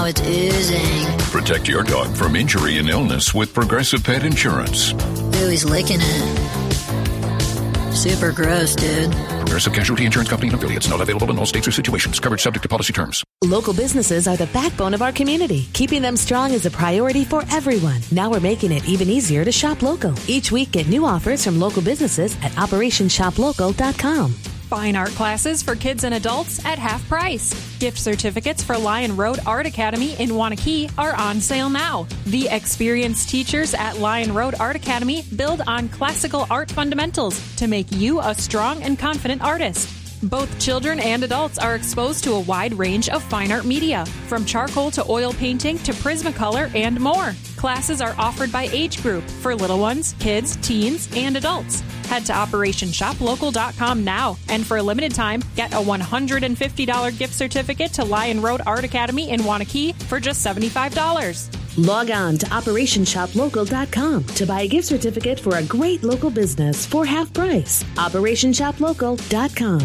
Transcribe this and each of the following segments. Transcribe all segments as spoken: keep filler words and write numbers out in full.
It's oozing. Protect your dog from injury and illness with Progressive Pet Insurance. Ooh, he's licking it. Super gross, dude. Progressive Casualty Insurance Company and affiliates. Not available in all states or situations. Coverage subject to policy terms. Local businesses are the backbone of our community. Keeping them strong is a priority for everyone. Now we're making it even easier to shop local. Each week, get new offers from local businesses at operation shop local dot com. Fine art classes for kids and adults at half price. Gift certificates for Lion Road Art Academy in Wanakee are on sale now. The experienced teachers at Lion Road Art Academy build on classical art fundamentals to make you a strong and confident artist. Both children and adults are exposed to a wide range of fine art media, from charcoal to oil painting to Prismacolor and more. Classes are offered by age group for little ones, kids, teens, and adults. Head to operation shop local dot com now, and for a limited time, get a one hundred fifty dollars gift certificate to Lion Road Art Academy in Wanakee for just seventy-five dollars. Log on to operation shop local dot com to buy a gift certificate for a great local business for half price. operation shop local dot com.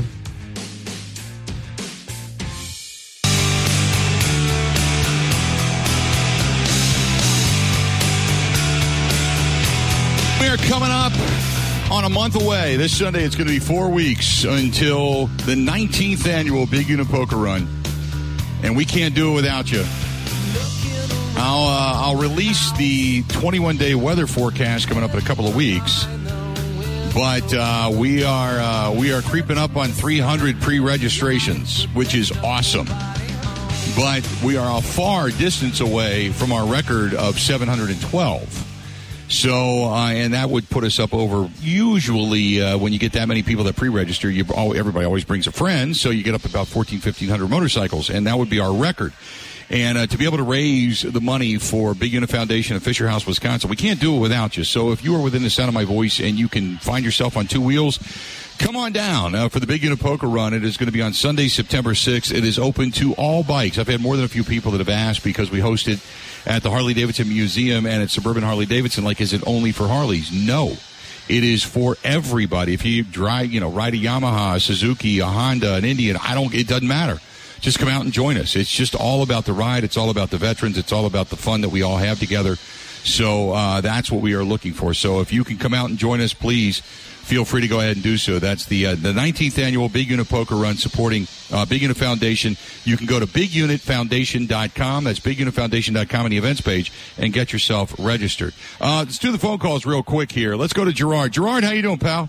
We are coming up on a month away. This Sunday, it's going to be four weeks until the nineteenth annual Big Unit Poker Run, and we can't do it without you. I'll uh, I'll release the twenty-one day weather forecast coming up in a couple of weeks, but uh, we are uh, we are creeping up on three hundred pre-registrations, which is awesome. But we are a far distance away from our record of seven hundred twelve. So, uh, and that would put us up over, usually uh, when you get that many people that pre-register, you, everybody always brings a friend, so you get up about fourteen, fifteen hundred motorcycles, and that would be our record. And uh, to be able to raise the money for Big Unit Foundation of Fisher House, Wisconsin, we can't do it without you. So if you are within the sound of my voice and you can find yourself on two wheels, come on down uh, for the Big Unit Poker Run. It is going to be on Sunday, September sixth. It is open to all bikes. I've had more than a few people that have asked because we hosted at the Harley-Davidson Museum and at Suburban Harley-Davidson. Like, is it only for Harleys? No. It is for everybody. If you drive, you know, ride a Yamaha, a Suzuki, a Honda, an Indian, I don't, it doesn't matter. Just come out and join us. It's just all about the ride. It's all about the veterans. It's all about the fun that we all have together. So uh, that's what we are looking for. So if you can come out and join us, please feel free to go ahead and do so. That's the uh, the nineteenth annual Big Unit Poker Run supporting uh, Big Unit Foundation. You can go to big unit foundation dot com. That's big unit foundation dot com on the events page and get yourself registered. Uh, let's do the phone calls real quick here. Let's go to Gerard. Gerard, how you doing, pal?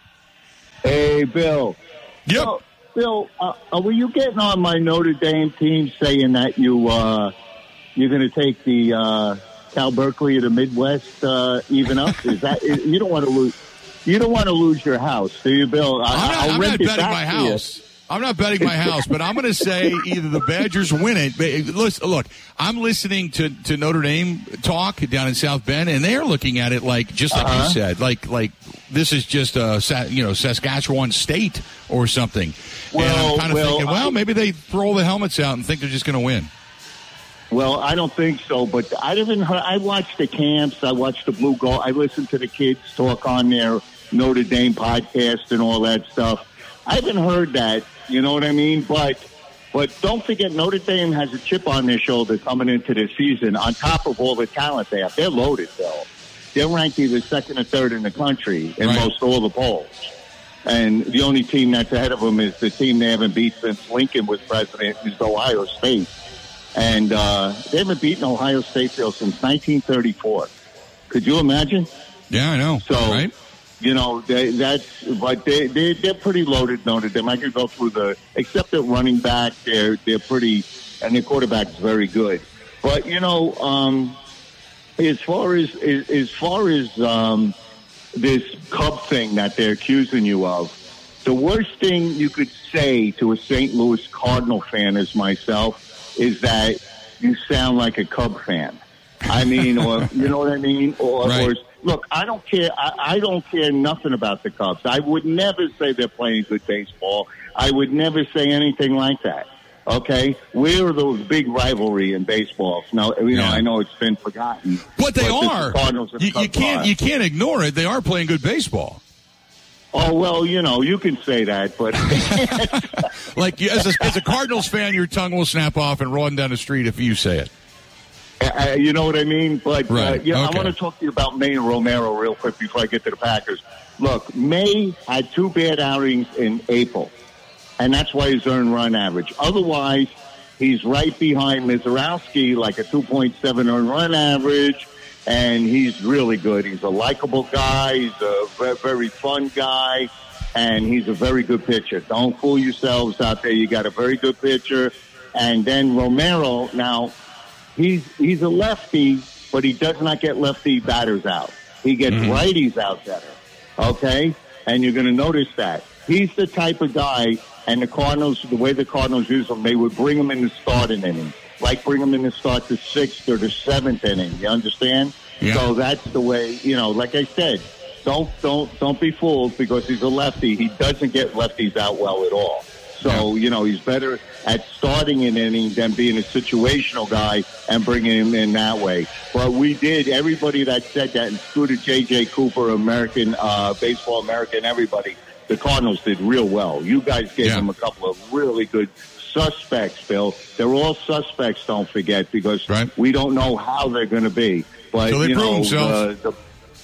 Hey, Bill. Yep. So, Bill, uh, were you getting on my Notre Dame team saying that you, uh, you're going to take the uh, Cal Berkeley of the Midwest uh, even up? Is that you don't want to lose? You don't want to lose your house, do you, Bill? I, I'm not, I'll I'm rent not it betting back my to house. you. I'm not betting my house, but I'm going to say either the Badgers win it. But listen, look, I'm listening to, to Notre Dame talk down in South Bend, and they're looking at it like, just like uh-huh. you said, like like this is just a you know Saskatchewan state or something. Well, and I'm kind of well, thinking, well, I, maybe they throw the helmets out and think they're just going to win. Well, I don't think so, but I haven't heard. I watched the camps. I watched the Blue Gold. I listened to the kids talk on their Notre Dame podcast and all that stuff. I haven't heard that. You know what I mean? But but don't forget, Notre Dame has a chip on their shoulder coming into this season. On top of all the talent they have, they're loaded, though. They're ranked either second or third in the country in right. most all the polls. And the only team that's ahead of them is the team they haven't beat since Lincoln was president, is Ohio State. And uh, they haven't beaten Ohio State Bill since nineteen thirty-four. Could you imagine? Yeah, I know. So, right? You know, they, that's, but they, they, they're pretty loaded, Notre Dame. I could go through the, except at running back, they're, they're pretty, and their quarterback is very good. But, you know, um, as far as, as, as far as, um, this Cub thing that they're accusing you of, the worst thing you could say to a Saint Louis Cardinal fan as myself is that you sound like a Cub fan. I mean, or, you know what I mean? Or, right. or look, I don't care. I, I don't care nothing about the Cubs. I would never say they're playing good baseball. I would never say anything like that. Okay, we're the big rivalry in baseball. Now, you know, yeah. I know it's been forgotten, but they but are. The Cardinals and you, Cubs you can't. are. You can't ignore it. They are playing good baseball. Oh, well, you know, you can say that, but... like, as a, as a Cardinals fan, your tongue will snap off and run down the street if you say it. Uh, you know what I mean? But, right. uh, yeah, okay. I want to talk to you about May and Romero real quick before I get to the Packers. Look, May had two bad outings in April, and that's why his earned run average. Otherwise, he's right behind Mizorowski, like a two point seven earned run average, and he's really good. He's a likable guy. He's a very, very fun guy, and he's a very good pitcher. Don't fool yourselves out there. You got a very good pitcher. And then Romero, now, he's he's a lefty, but he does not get lefty batters out. He gets mm-hmm. righties out better, okay? And you're going to notice that. He's the type of guy, and the Cardinals, the way the Cardinals use him, they would bring him in the starting inning. Like bring him in to start the sixth or the seventh inning. You understand? Yeah. So that's the way, you know, like I said, don't don't don't be fooled because he's a lefty. He doesn't get lefties out well at all. So, you know, he's better at starting an inning than being a situational guy and bringing him in that way. But we did, everybody that said that, including J J Cooper, American, uh, Baseball American, everybody, the Cardinals did real well. You guys gave yeah. them a couple of really good suspects, Bill. They're all suspects, don't forget, because right. we don't know how they're going to be. But, so they you prove know, themselves. The,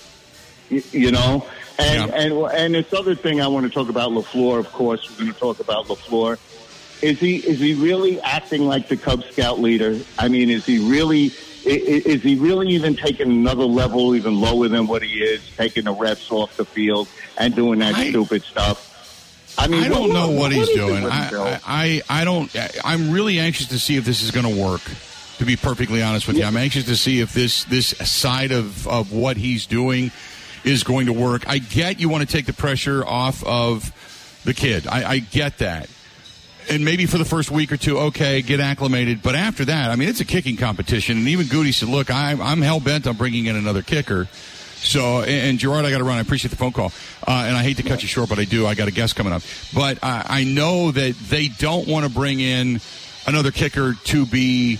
the, you know, and, yeah. and and this other thing I want to talk about, LaFleur, of course, we're going to talk about LaFleur. Is he is he really acting like the Cub Scout leader? I mean, is he really is, is he really even taking another level, even lower than what he is, taking the refs off the field and doing that I, stupid stuff? I mean, I don't what, know what, what he's what doing. I, I, I don't. I'm really anxious to see if this is going to work. To be perfectly honest with yeah. you, I'm anxious to see if this this side of, of what he's doing is going to work. I get you want to take the pressure off of the kid. I, I get that. And maybe for the first week or two, okay, get acclimated. But after that, I mean, it's a kicking competition. And even Goody said, look, I'm, I'm hell-bent on bringing in another kicker. So, and, and Gerard, I got to run. I appreciate the phone call. Uh, and I hate to cut you short, but I do. I got a guest coming up. But I, I know that they don't want to bring in another kicker to be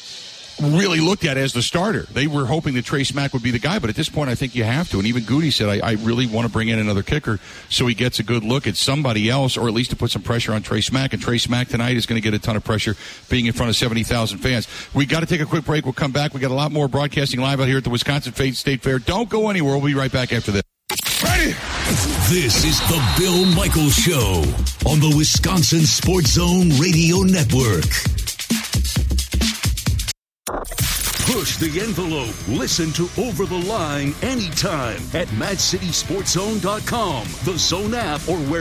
really looked at as the starter. They were hoping that Trey Smack would be the guy, but at this point I think you have to. And even Goody said, I, I really want to bring in another kicker so he gets a good look at somebody else, or at least to put some pressure on Trey Smack. And Trey Smack tonight is going to get a ton of pressure being in front of seventy thousand fans. We got to take a quick break. We'll come back. We got a lot more broadcasting live out here at the Wisconsin State Fair. Don't go anywhere. We'll be right back after this. Ready? This is the Bill Michaels Show on the Wisconsin Sports Zone Radio Network. Push the envelope. Listen to Over the Line anytime at mad city sports zone dot com, the Zone app, or where